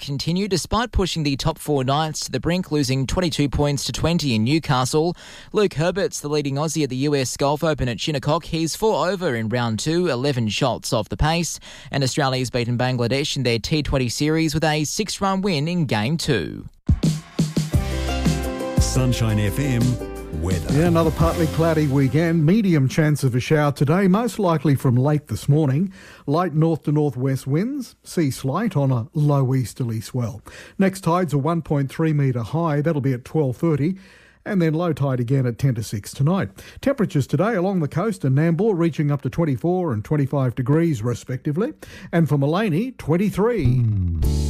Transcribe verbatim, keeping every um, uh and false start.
continue despite pushing the top four Knights to the brink, losing twenty-two points to twenty in Newcastle. Luke Herbert's the leading Aussie at the U S Golf Open at Shinnecock. He's four over in round two, eleven shots off the pace. And Australia's beaten Bangladesh in their T twenty series with a six-run win in game two. Sunshine F M weather. Yeah, another partly cloudy weekend. Medium chance of a shower today, most likely from late this morning. Light north to northwest winds. Sea slight on a low easterly swell. Next tide's a one point three metre high. That'll be at twelve thirty. And then low tide again at ten to six tonight. Temperatures today along the coast and Nambour reaching up to twenty-four and twenty-five degrees respectively. And for Mullaney, twenty-three. Mm.